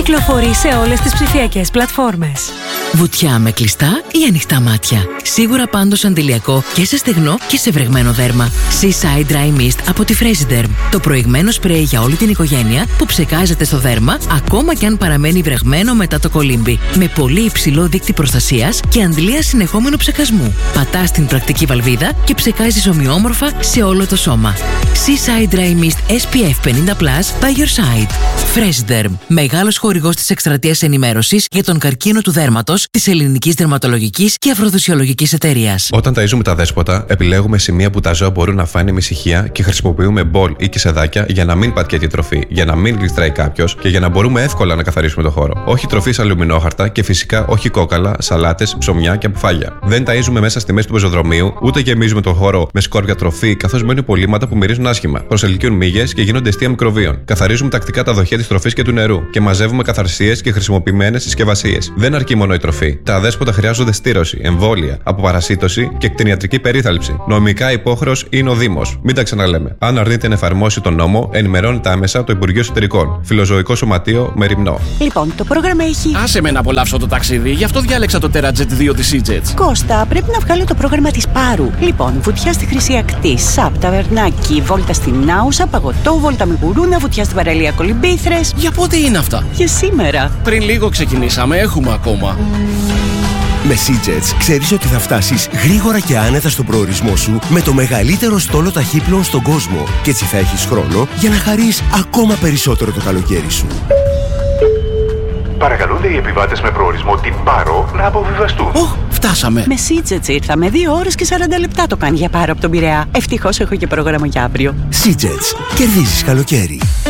Κυκλοφορεί σε όλες τις ψηφιακές πλατφόρμες. Βουτιά με κλειστά ή ανοιχτά μάτια. Σίγουρα πάντως αντιλιακό και σε στεγνό και σε βρεγμένο δέρμα. Seaside Dry Mist από τη Fresiderm. Το προηγμένο σπρέι για όλη την οικογένεια που ψεκάζεται στο δέρμα ακόμα και αν παραμένει βρεγμένο μετά το κολύμπι. Με πολύ υψηλό δείκτη προστασίας και αντλία συνεχόμενου ψεκασμού. Πατάς την πρακτική βαλβίδα και ψεκάζεις ομοιόμορφα σε όλο το σώμα. Seaside Dry Mist SPF 50+ by your side. Fresiderm. Μεγάλος χορηγός της εκστρατείας ενημέρωσης για τον καρκίνο του δέρματος της Ελληνικής Δερματολογικής και Αφροδισιολογικής Εταιρείας. Όταν ταΐζουμε τα δέσποτα, επιλέγουμε σημεία που τα ζώα μπορούν να φάνε με ησυχία και χρησιμοποιούμε μπολ ή κισεδάκια για να μην πατιέται η τροφή, για να μην γλιστράει κάποιος και για να μπορούμε εύκολα να καθαρίσουμε το χώρο. Όχι τροφή σε αλουμινόχαρτα και φυσικά όχι κόκαλα, σαλάτες, ψωμιά και αποφάγια. Δεν ταΐζουμε μέσα στη μέση του πεζοδρομίου, ούτε γεμίζουμε τον χώρο με σκόρπια τροφή, καθώς μένουν υπολείμματα που μυρίζουν άσχημα. Προσελκύουν μύγες και γίνονται αιστεία μικροβίων. Καθαρίζουμε τακτικά τα δοχεία της τροφής και του νερού και μαζεύουμε καθαρσίες και χρησιμοποιημένες συσκευασίες. Δεν αρκεί μόνο η τροφή. Τα αδέσποτα χρειάζονται στήρωση, εμβόλια, αποπαρασίτωση και κτηνιατρική περίθαλψη. Νομικά υπόχρεος είναι ο Δήμος. Μην τα ξαναλέμε. Αν αρνείται να εφαρμόσει τον νόμο, ενημερώνεται άμεσα το Υπουργείο Εσωτερικών. Φιλοζωικό Σωματείο Μεριμνό. Λοιπόν, το πρόγραμμα έχει. Άσε με να απολαύσω το ταξίδι, γι' αυτό διάλεξα το TerraJet 2 της EasyJet. Κώστα, πρέπει να βγάλω το πρόγραμμα της Πάρου. Λοιπόν, βουτιά στη Χρυσή Ακτή, ΣΑΠ, ταβερνάκι, βόλτα στην Άουσα, παγωτό, βόλτα με γουρούνα, βουτιά στην παραλία Κολυμπήθρες. Για πότε είναι αυτά? Για σήμερα. Πριν λίγο ξεκινήσαμε, έχουμε ακόμα. Με SeaJets ξέρεις ότι θα φτάσεις γρήγορα και άνετα στον προορισμό σου με το μεγαλύτερο στόλο ταχύπλων στον κόσμο και έτσι θα έχεις χρόνο για να χαρείς ακόμα περισσότερο το καλοκαίρι σου. Παρακαλούνται οι επιβάτες με προορισμό την Πάρο να αποβιβαστούν. Φτάσαμε. Με SeaJets ήρθαμε. 2 ώρες και 40 λεπτά το κάνει για Πάρο από τον Πειραιά. Ευτυχώς έχω και πρόγραμμα για αύριο. SeaJets. Κερδίζεις καλοκαίρι.